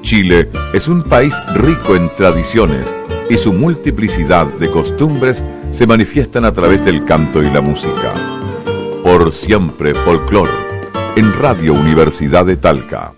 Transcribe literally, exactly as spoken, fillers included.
Chile es un país rico en tradiciones y su multiplicidad de costumbres se manifiestan a través del canto y la música. Por siempre folclor, en Radio Universidad de Talca.